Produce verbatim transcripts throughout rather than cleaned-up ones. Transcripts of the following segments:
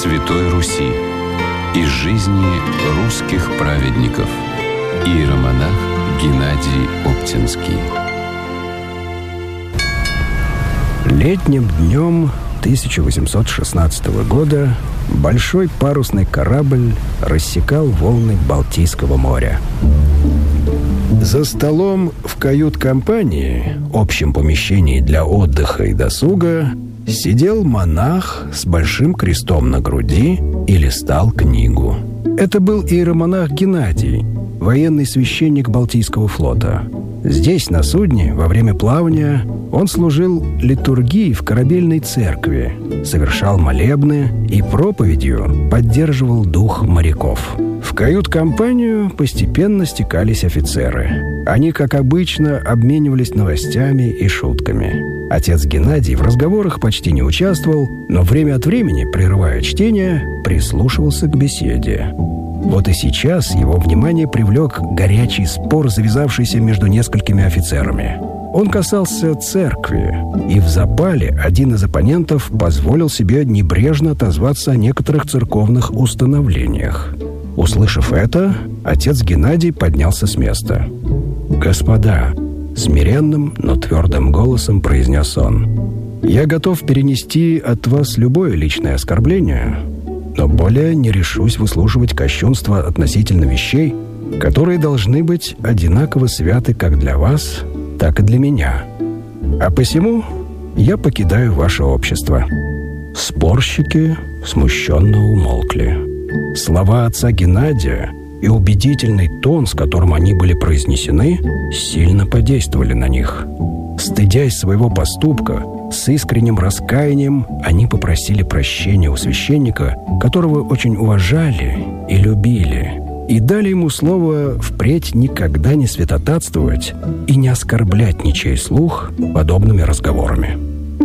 Святой Руси. Из жизни русских праведников. Иеромонах Геннадий Оптинский. Летним днем тысяча восемьсот шестнадцатого года большой парусный корабль рассекал волны Балтийского моря. За столом в кают-компании, общем помещении для отдыха и досуга, сидел монах с большим крестом на груди и листал книгу. Это был иеромонах Геннадий, военный священник Балтийского флота. Здесь, на судне, во время плавания, он служил литургии в корабельной церкви, совершал молебны и проповедью поддерживал дух моряков. В кают-компанию постепенно стекались офицеры. Они, как обычно, обменивались новостями и шутками. Отец Геннадий в разговорах почти не участвовал, но время от времени, прерывая чтение, прислушивался к беседе. Вот и сейчас его внимание привлек горячий спор, завязавшийся между несколькими офицерами. Он касался церкви, и в запале один из оппонентов позволил себе небрежно отозваться о некоторых церковных установлениях. Услышав это, отец Геннадий поднялся с места. «Господа», — смиренным, но твердым голосом произнес он, «я готов перенести от вас любое личное оскорбление, но более не решусь выслушивать кощунства относительно вещей, которые должны быть одинаково святы как для вас, так и для меня. А посему я покидаю ваше общество». Спорщики смущенно умолкли. Слова отца Геннадия и убедительный тон, с которым они были произнесены, сильно подействовали на них. Стыдясь своего поступка, с искренним раскаянием они попросили прощения у священника, которого очень уважали и любили, и дали ему слово впредь никогда не святотатствовать и не оскорблять ничей слух подобными разговорами.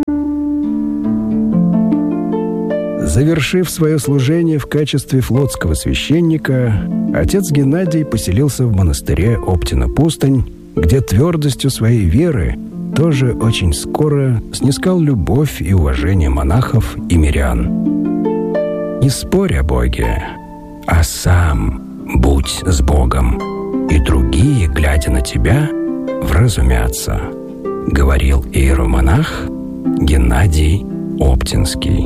Завершив свое служение в качестве флотского священника, отец Геннадий поселился в монастыре Оптина-Пустынь, где твердостью своей веры тоже очень скоро снискал любовь и уважение монахов и мирян. Не спорь о Боге, а сам будь с Богом, и другие, глядя на тебя, вразумятся, говорил иеромонах Геннадий Оптинский.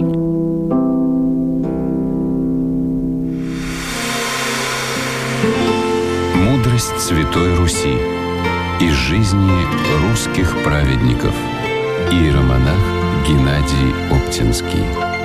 Мудрость Святой Руси. Из жизни русских праведников. Иеромонах Геннадий Оптинский.